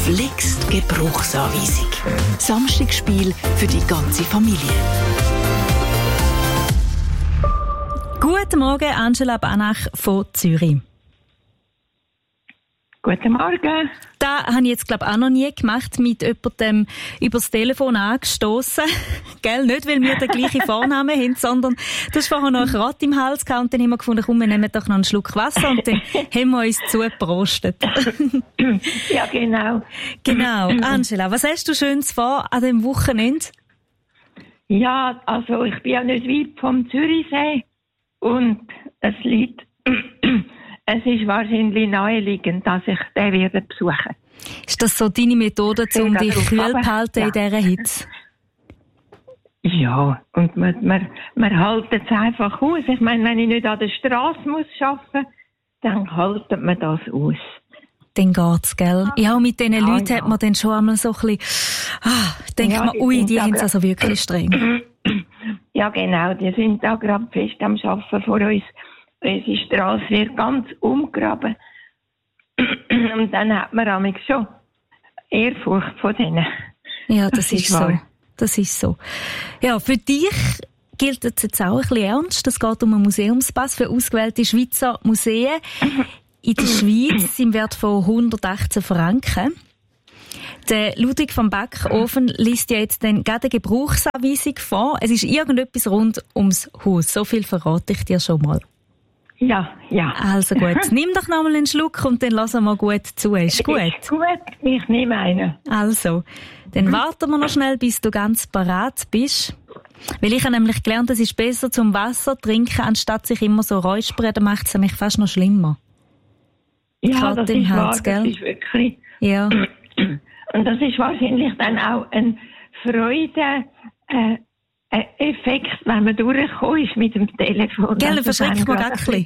Verflixt Gebrauchsanweisung. Samstagsspiel für die ganze Familie. Guten Morgen, Angela Banach von Zürich. Guten Morgen. Das habe ich jetzt, glaube ich, auch noch nie gemacht, mit jemandem übers Telefon angestossen. Gell? Nicht, weil wir den gleichen Vornamen haben, sondern du hast vorher noch ein Rat im Hals gehabt und dann haben wir gefunden, komm, wir nehmen doch noch einen Schluck Wasser und dann haben wir uns zugeprostet. Ja, genau. Genau. Angela, was hast du Schönes vor an diesem Wochenende? Ja, also ich bin ja nicht weit vom Zürichsee und es ist wahrscheinlich naheliegend, dass ich den werde besuchen. Ist das so deine Methode, um dich kühl zu halten in dieser Hitze? Ja, und man hält es einfach aus. Ich meine, wenn ich nicht an der Straße arbeiten muss, dann haltet man das aus. Dann geht's, gell? Ja, mit diesen Leuten hat man dann schon einmal so ein bisschen, denkt man, ui, die haben es also wirklich streng. Ja, genau, die sind da gerade fest am Arbeiten vor uns. Unsere Straße wird ganz umgraben. Und dann hat man manchmal schon Ehrfurcht von denen. Ja, das ist so. Das ist so. Ja, für dich gilt es jetzt auch ein bisschen ernst. Es geht um einen Museumspass für ausgewählte Schweizer Museen in der Schweiz im Wert von 118 Franken. Der Ludwig van Backofen liest ja jetzt dann gerade eine Gebrauchsanweisung vor. Es ist irgendetwas rund ums Haus. So viel verrate ich dir schon mal. Ja. Also gut, nimm doch noch mal einen Schluck und dann lassen wir gut zu. Ist gut? Ist gut, ich nehme einen. Also, dann warten wir noch schnell, bis du ganz parat bist. Weil ich habe nämlich gelernt, es ist besser zum Wasser trinken, anstatt sich immer so räuspern, dann macht es nämlich fast noch schlimmer. Ja, das ist wahr, gell? Das ist wirklich... Ja. Und das ist wahrscheinlich dann auch ein Freude-Effekt, wenn man durchgekommen ist mit dem Telefon. Gell, verschreckt man gar ein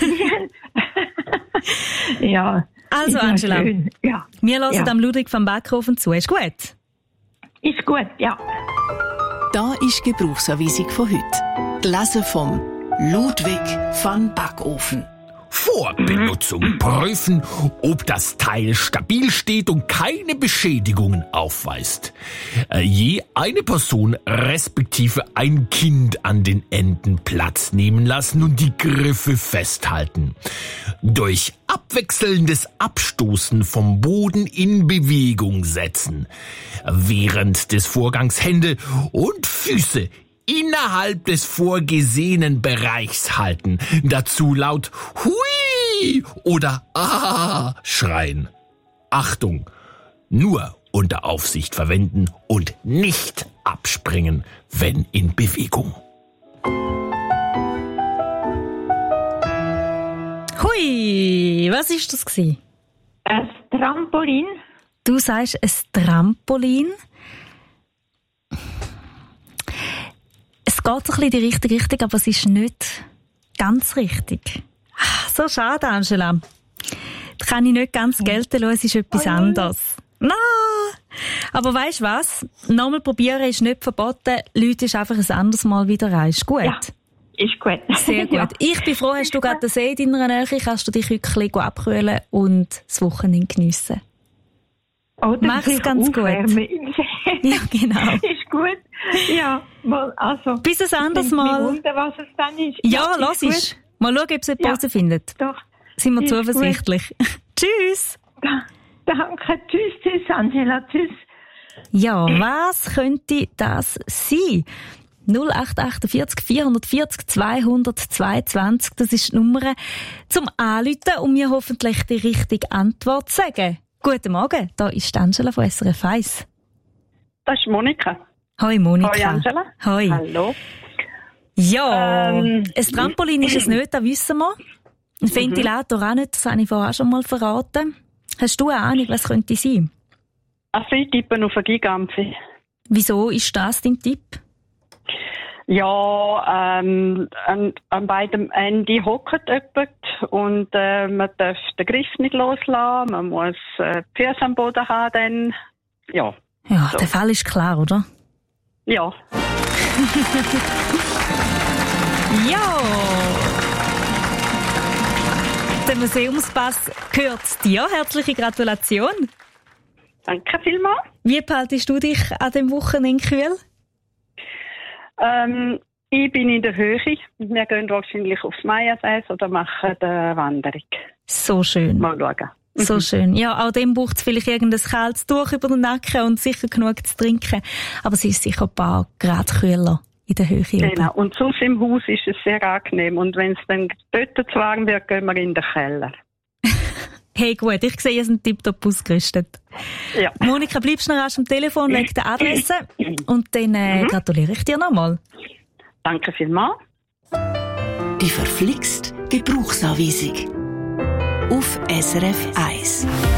Ja. Also, Angela, schön. Ja. wir hören am Ludwig van Backofen zu. Ist gut? Ist gut, ja. Da ist die Gebrauchsanweisung von heute. Gelesen vom Ludwig van Backofen. Vor Benutzung prüfen, ob das Teil stabil steht und keine Beschädigungen aufweist. Je eine Person respektive ein Kind an den Enden Platz nehmen lassen und die Griffe festhalten. Durch abwechselndes Abstoßen vom Boden in Bewegung setzen. Während des Vorgangs Hände und Füße innerhalb des vorgesehenen Bereichs halten. Dazu laut Hui oder Ah schreien. Achtung! Nur unter Aufsicht verwenden und nicht abspringen, wenn in Bewegung. Hui, was ist das gewesen? Ein Trampolin. Du sagst ein Trampolin. Es geht so ein bisschen in die richtige Richtung, aber es ist nicht ganz richtig. So schade, Angela. Das kann ich nicht ganz gelten lassen, es ist etwas anderes. No. Aber weisst du was? Nochmal probieren ist nicht verboten. Leute ist einfach ein anderes Mal wieder rein. Ist gut? Ja, ist gut. Sehr gut. Ja. Ich bin froh, hast du gerade den See in deiner Nähe, kannst du dich heute ein bisschen abkühlen und das Wochenende geniessen. Mach's ganz gut. Ja, genau. Ist gut. Ja, also. Bis ein anderes Mal. Ich wundere, was es dann ist. Ja, lass es. Mal schauen, ob es eine Pause findet. Doch. Sind wir zuversichtlich. Tschüss. Danke. Tschüss, Angela. Tschüss. Ja, was könnte das sein? 0848 440 222, das ist die Nummer zum Anrufen und mir hoffentlich die richtige Antwort sagen. Guten Morgen, da ist Angela von SRF 1. Das ist Monika. Hoi Monika. Hoi Angela. Hoi. Hallo. Ja, ein Trampolin ist es nicht, das wissen wir. Ein Ventilator auch nicht, das habe ich vorher schon mal verraten. Hast du eine Ahnung, was könnte sein? Also ich tippe auf eine Gigampfe. Wieso ist das dein Tipp? Ja, an beidem Ende hockt jemand und man darf den Griff nicht loslassen, man muss die Füße am Boden haben, dann, ja. Ja, so. Der Fall ist klar, oder? Ja. Ja! Der Museumspass gehört dir. Herzliche Gratulation. Danke vielmals. Wie behaltest du dich an dem Wochenende kühl? Ich bin in der Höhe. Wir gehen wahrscheinlich aufs Meierseis oder machen eine Wanderung. So schön. Mal schauen. So schön. Ja, auch dem braucht es vielleicht irgendein kaltes Tuch über den Nacken und sicher genug zu trinken. Aber es ist sicher ein paar Grad kühler in der Höhe. Genau. Und sonst im Haus ist es sehr angenehm. Und wenn es dann dort zu warm wird, gehen wir in den Keller. Hey, gut, ich sehe, ihr seid tiptop ausgerüstet. Ja. Monika, bleibst du noch rasch am Telefon wegen der Adresse und dann gratuliere ich dir nochmal. Danke vielmals. Die verflixt Gebrauchsanweisung auf SRF 1.